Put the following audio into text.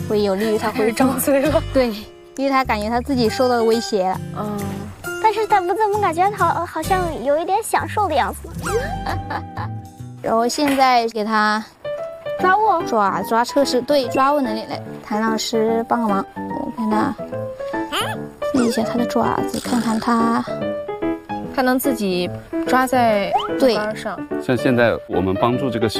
会有利于他恢复。 张嘴了。 对，因为他感觉他自己受到威胁了。 但是我怎么感觉他好像有一点享受的样子？ 然后现在给他抓握抓测试，对，抓握能力来，谭老师帮个忙，我看他试一下他的爪子，看看他能自己抓在对杆上。 像现在我们帮助这个